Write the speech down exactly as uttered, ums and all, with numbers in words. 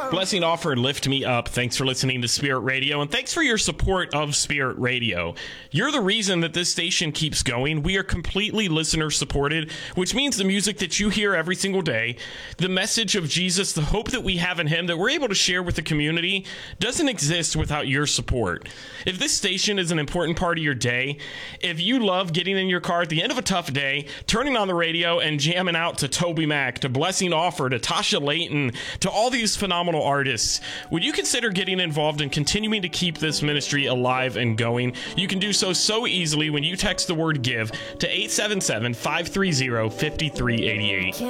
Blessing Offer, Lift Me Up. Thanks for listening to Spirit Radio, and thanks for your support of Spirit Radio. You're the reason that this station keeps going. We are completely listener-supported, which means the music that you hear every single day, the message of Jesus, the hope that we have in Him that we're able to share with the community, doesn't exist without your support. If this station is an important part of your day, if you love getting in your car at the end of a tough day, turning on the radio and jamming out to Toby Mac, to Blessing Offer, to Tasha Layton, to all these phenomenal artists, would you consider getting involved in continuing to keep this ministry alive and going? You can do so so easily when you text the word GIVE to eight seven seven, five three zero, five three eight eight.